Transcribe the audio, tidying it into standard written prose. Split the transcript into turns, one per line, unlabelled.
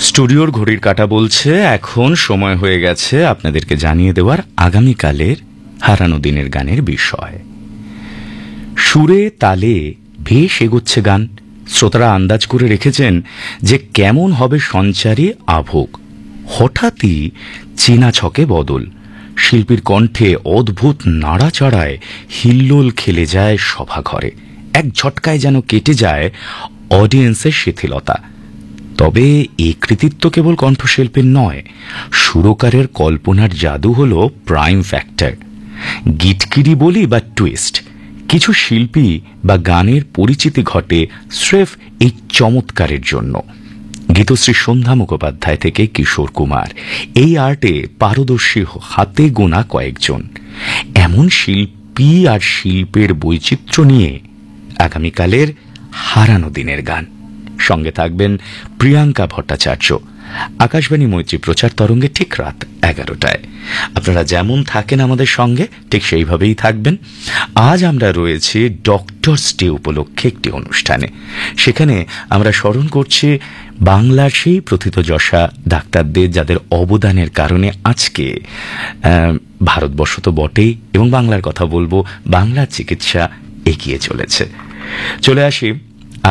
স্টুডিওর ঘড়ির কাঁটা বলছে এখন সময় হয়ে গেছে আপনাদেরকে জানিয়ে দেওয়ার আগামীকালের হারানো দিনের গানের বিষয়। সুরে তালে বেশ এগোচ্ছে গান। শ্রোতারা আন্দাজ করে রেখেছেন যে কেমন হবে সঞ্চারী আভোগ। হঠাৎই চেনা ছকে বদল, শিল্পীর কণ্ঠে অদ্ভুত নাড়াচাড়ায় হিল্লোল খেলে যায় সভাঘরে। এক ঝটকায় যেন কেটে যায় অডিয়েন্সের শিথিলতা। তবে এই কৃতিত্ব কেবল কণ্ঠশিল্পীর নয়, সুরকারের কল্পনার জাদু হল প্রাইম ফ্যাক্টর। গিটকিরি বলি বা টুইস্ট, কিছু শিল্পী বা গানের পরিচিতি ঘটে স্রেফ এই চমৎকারের জন্য। গীতশ্রী সন্ধ্যা মুখোপাধ্যায় থেকে কিশোর কুমার, এই আর্টে পারদর্শী হাতে গোনা কয়েকজন। এমন শিল্পী আর শিল্পের বৈচিত্র্য নিয়ে আগামীকালের হারানো দিনের গান। সঙ্গে থাকবেন প্রিয়াঙ্কা ভট্টাচার্য। আকাশবাণী মৈত্রী প্রচার তরঙ্গে ঠিক রাত 11টায়। আপনারা যেমন থাকেন আমাদের সঙ্গে ঠিক সেইভাবেই থাকবেন। আজ আমরা রয়েছি ডক্টরস ডে উপলক্ষে একটি অনুষ্ঠানে। সেখানে আমরা স্মরণ করছি বাংলার সেই প্রথিতযশা ডাক্তারদের, যাদের অবদানের কারণে আজকে ভারতবর্ষ তো বটেই, এবং বাংলার কথা বলবো, বাংলার চিকিৎসা এগিয়ে চলেছে। চলে আসি